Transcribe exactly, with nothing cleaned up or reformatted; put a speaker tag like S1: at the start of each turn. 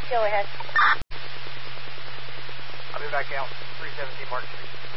S1: Go ahead.
S2: I'll be back out, three seventeen Market Street.